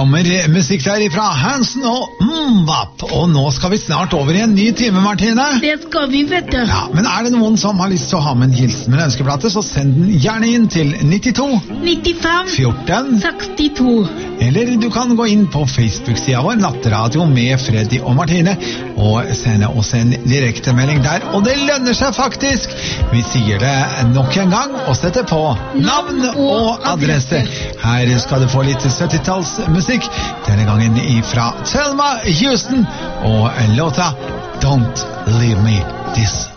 Sommermusikk der ifra Hansen og Mbap. Og nå skal vi snart over i en ny time, Martine. Det skal vi, vet du. Ja, men er det noen som har lyst til å ha med en hilsen med en ønskeplate, så send den gjerne inn til 92 95 14 62. Eller du kan gå inn på Facebook-sida vår, Natteradio med Freddy og Martine, og sende oss en direktemelding der. Og det lønner seg faktisk. Vi sier det nok en gang og setter på navn og adresse. Her skal du få litt 70-tallsmusikk, denne gangen ifra Thelma Houston og låta Don't Leave Me This